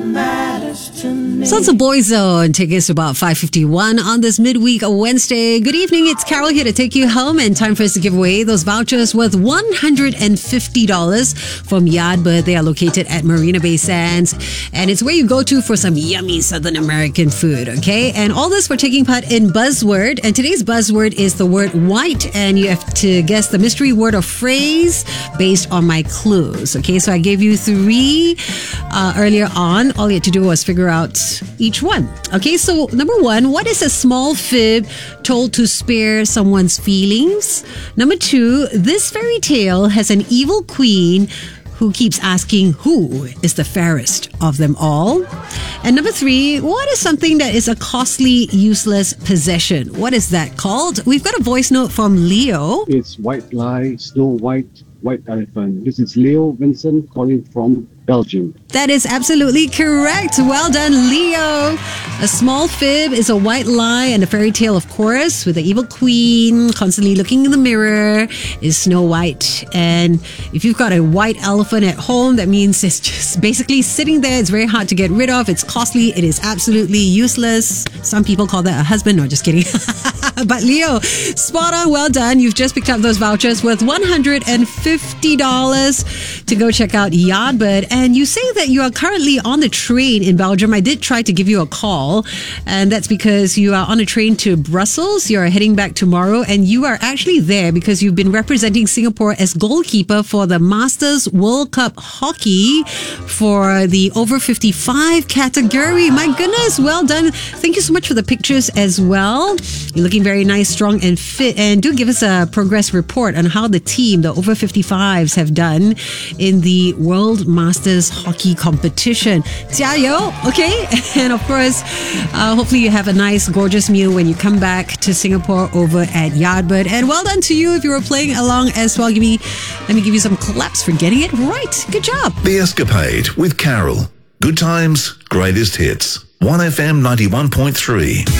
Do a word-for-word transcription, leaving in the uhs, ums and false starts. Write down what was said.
Sons of Boyzone take us to about five fifty-one on this midweek Wednesday. Good evening, it's Carol here to take you home, and time for us to give away those vouchers worth one hundred fifty dollars from Yardbird. They are located at Marina Bay Sands, and it's where you go to for some yummy Southern American food, okay? And all this for taking part in Buzzword, and today's buzzword is the word white, and you have to guess the mystery word or phrase based on my clues, okay? So I gave you three uh, earlier on. All you had to do was figure out each one. Okay, so number one, what is a small fib told to spare someone's feelings? Number two, this fairy tale has an evil queen who keeps asking who is the fairest of them all. And number three, what is something that is a costly, useless possession? What is that called? We've got a voice note from Leo. It's White Lie, Snow White, White Elephant. This is Leo Vincent calling from Belgium. That is absolutely correct. Well done, Leo. A small fib is a white lie, and a fairy tale, of course, with the evil queen constantly looking in the mirror is Snow White. And if you've got a white elephant at home, that means it's just basically sitting there. It's very hard to get rid of. It's costly. It is absolutely useless. Some people call that a husband. No, just kidding. But Leo, spot on. Well done. You've just picked up those vouchers worth one hundred fifty dollars to go check out Yardbird. And you say that you are currently on the train in Belgium. I did try to give you a call, and that's because you are on a train to Brussels. You're heading back tomorrow, and you are actually there because you've been representing Singapore as goalkeeper for the Masters World Cup Hockey for the over fifty-five category. My goodness, well done. Thank you so much for the pictures as well. You're looking very nice, strong, and fit. And do give us a progress report on how the team, the over fifty-fives, have done in the World Masters Hockey competition. 加油, okay? And of course, uh, hopefully you have a nice, gorgeous meal when you come back to Singapore over at Yardbird. And well done to you if you were playing along as well. Give me, let me give you some claps for getting it right. Good job. The Escapade with Carol. Good times, greatest hits. one F M ninety-one point three.